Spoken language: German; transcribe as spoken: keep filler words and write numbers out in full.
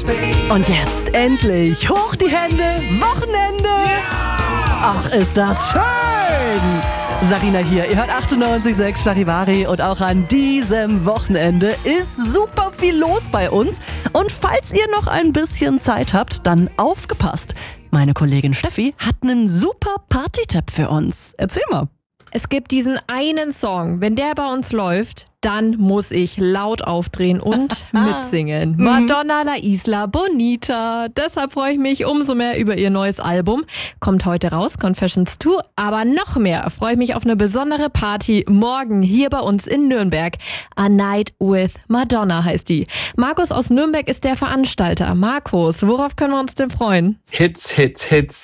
Und jetzt endlich hoch die Hände, Wochenende. Ach, ist das schön. Sarina hier, ihr hört achtundneunzig Komma sechs Charivari und auch an diesem Wochenende ist super viel los bei uns. Und falls ihr noch ein bisschen Zeit habt, dann aufgepasst. Meine Kollegin Steffi hat einen super Party-Tipp für uns. Erzähl mal. Es gibt diesen einen Song, wenn der bei uns läuft, dann muss ich laut aufdrehen und mitsingen. Madonna La Isla Bonita. Deshalb freue ich mich umso mehr über ihr neues Album. Kommt heute raus, Confessions zwei. Aber noch mehr freue ich mich auf eine besondere Party morgen hier bei uns in Nürnberg. A Night with Madonna heißt die. Markus aus Nürnberg ist der Veranstalter. Markus, worauf können wir uns denn freuen? Hits, Hits, Hits.